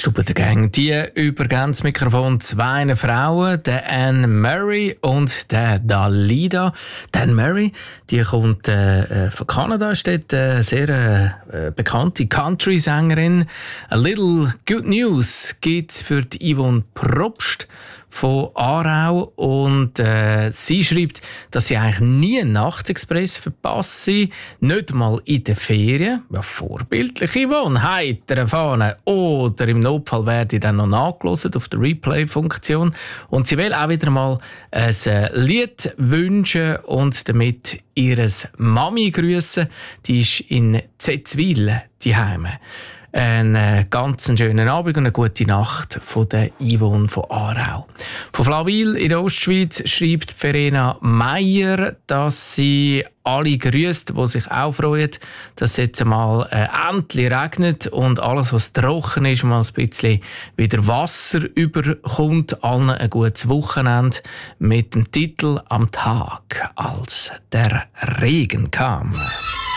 Super der Gang. Die übergeben das Mikrofon zwei Frauen, der Anne Murray und der Dalida. Die Anne Murray, die kommt von Kanada, ist dort eine sehr bekannte Country-Sängerin. A Little Good News gibt es für die Yvonne Probst von Aarau und sie schreibt, dass sie eigentlich nie einen Nachtexpress verpasse, nicht mal in den Ferien. Ja, vorbildliche Yvonne, heiter Fahne. Oder im Notfall werde ich dann noch nachgehört auf der Replay-Funktion. Und sie will auch wieder mal ein Lied wünschen und damit ihres Mami grüßen. Die ist in Zetzwil daheim. Einen ganz schönen Abend und eine gute Nacht von der Yvonne von Aarau. Von Flawil in der Ostschweiz schreibt Verena Meier, dass sie alle grüßt, die sich auch freuen, dass es jetzt einmal endlich regnet und alles, was trocken ist, mal ein bisschen wieder Wasser überkommt. Allen ein gutes Wochenende mit dem Titel «Am Tag, als der Regen kam».